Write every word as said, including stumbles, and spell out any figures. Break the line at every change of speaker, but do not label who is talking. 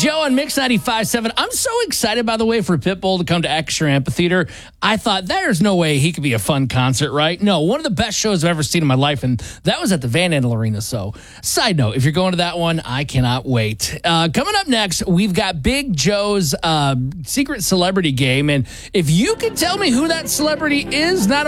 Joe on Mix ninety-five point seven. I'm so excited, by the way, for Pitbull to come to Extra Amphitheater. I thought there's no way he could be a fun concert, right? No, one of the best shows I've ever seen in my life, and that was at the Van Andel Arena. So, side note, if you're going to that one, I cannot wait. Uh, coming up next, we've got Big Joe's uh, Secret Celebrity Game, and if you can tell me who that celebrity is, not